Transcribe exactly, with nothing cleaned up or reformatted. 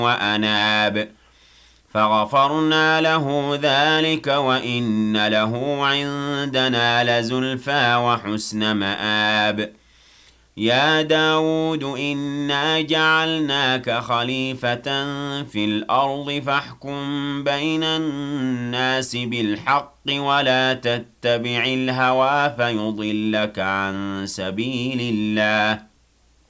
وأناب فغفرنا له ذلك وإن له عندنا لزلفى وحسن مآب يا داود إنا جعلناك خليفة في الأرض فاحكم بين الناس بالحق ولا تتبع الهوى فيضلك عن سبيل الله